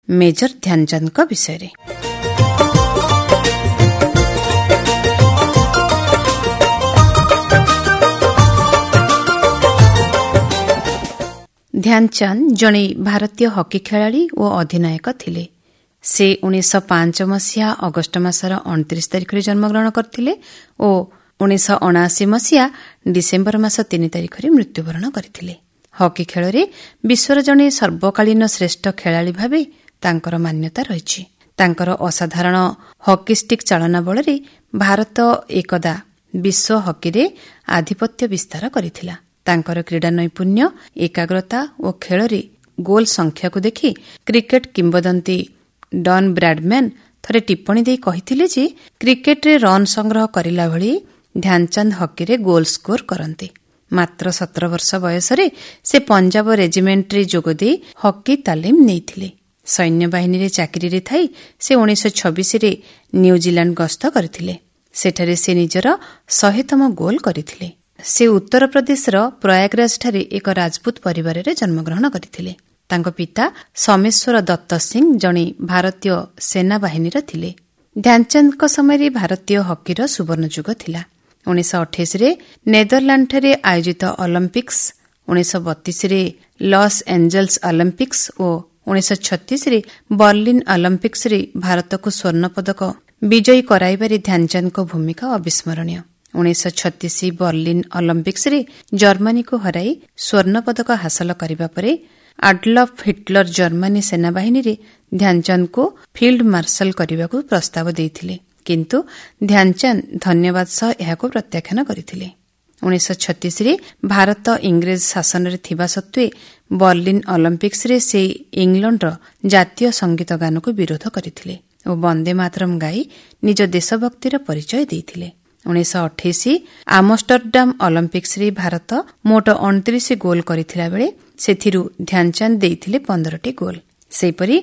Major ध्यानचंदଙ୍କ विषय। ध्यानचंद जणे भारतीय हॉकी खेलाड़ी और अधिनायक थिले। से 1905 मसीहा अगस्ट मासर 29 तारिख रे जन्मग्रहण करथिले और 1979 मसीहा डिसेम्बर मास 3 तारिख रे मृत्युवरण करथिले। हॉकी खेल रे विश्वर जणे सर्वकालीन श्रेष्ठ खेलाड़ी भावे तांकर मान्यता रहिछि। तांकर असाधारण हॉकीस्टिक चालना बल रे भारत एकदा विश्व हॉकी रे आधिपत्य विस्तार करिथिला। तांकर क्रीडा नैपुण्य, एकाग्रता और खेल रे गोल संख्या को देखि क्रिकेट किंबदंती डॉन ब्रैडमैन थरे टिप्पणी दे कहिथिले जे क्रिकेट रे रन संग्रह करिला भली ध्यानचंद हॉकी रे गोल स्कोर करंते। मात्र 17 वर्ष बयस रे से पंजाब रेजिमेंट रे जोग दे हॉकी तालीम नेइथिले। सैन्य बाहिनी रे चाकरी रे थाई से 1926 रे न्यूजीलैंड गस्त करथिले। सेठारे से निजर 100तम गोल करथिले। से उत्तर प्रदेश रो प्रयागराज ठारे एक राजपूत परिवार रे जन्मग्रहण करथिले। तांको पिता सोमेश्वर दत्त सिंह जणे भारतीय सेना बाहिनी रे थिले। ध्यानचंद को समय भारतीय हॉकी रो सुवर्ण युग थिला। 1928 रे नेदरलैंड ठारे आयोजित ओलंपिक्स, 1932 रे लॉस एंजल्स ओलंपिक्स और 1936 रे बर्लिन ओलंपिक्स रे भारत को स्वर्ण पदक विजयी कराइबारे ध्यानचंद को भूमिका अविस्मरणीय। 1936 बर्लिन ओलंपिक्स रे जर्मनी को हराई स्वर्ण पदक हासिल करिबा परे आडल्फ हिटलर जर्मनी सेनाबाहिनी रे ध्यानचंद को फील्ड मार्शल करने प्रस्ताव देइथिले, किंतु ध्यानचंद धन्यवाद सह एहाको प्रत्याख्यान करथिले। 1936 रे भारत इंग्रेज शासन रे थिबा सत्वे बर्लिन ओलंपिक्स रे से इंग्लैंड रो जातीय संगीत गान को विरोध करथिले और वंदे मातरम गाई निज देशभक्तिर परिचय देइथिले। 1928 आमस्टरडाम ओलंपिक्स रे भारत मोट 29 गोल करिथिला बेले सेथिरु ध्यानचंद देइथिले 15टी गोल। सेपरि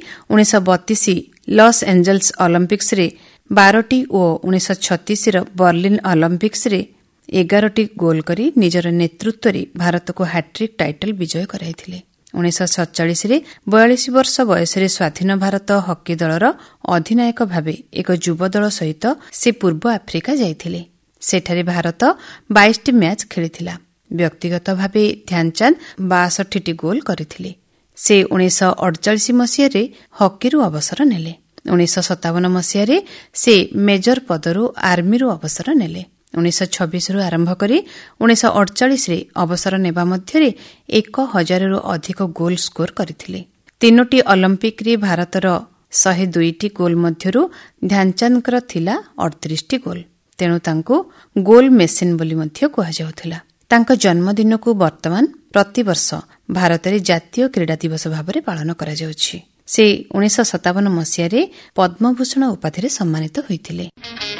1932 लॉस एंजल्स ओलंपिक्स रे 12टी और 1936 रो बर्लिन ओलंपिक्स रे 11टी गोल करी निजर नेतृत्व रे भारत को हैट्रिक टाइटल विजय कराइथिले। 1947 रे 42 वर्ष बयस रे स्वाधीन भारत हॉकी दलर अधिनायक भावे एक युवा दल सहित से पूर्व आफ्रिका जाइथिले। सेठारे भारत 22टी मैच खेलिथिला। व्यक्तिगत भावे ध्यानचंद 62टी गोल करथिले। से 1948 मसीह रे हॉकीरु अवसर नेले। 1957 मसीह रे से मेजर पदरु आर्मीरु अवसर नेले। 1926 रु आरंभ करी 1948 रे अवसर नेबा मध्य रे 1000 रु अधिक गोल स्कोर करथिले। 3टी ओलंपिक रे भारतर 102टी गोल मध्यरु ध्यानचंदकर थिला 38टी गोल। तेणु तांको गोल मेसिन बोली मध्य कुहा जाउथिला। तांको जन्मदिन को वर्तमान प्रतिवर्ष भारत रे जातीय क्रीडा दिवस भाबरे पालन करा जाउछि। से 1957 मसीह रे पद्मभूषण उपाधि रे सम्मानित होइथिले।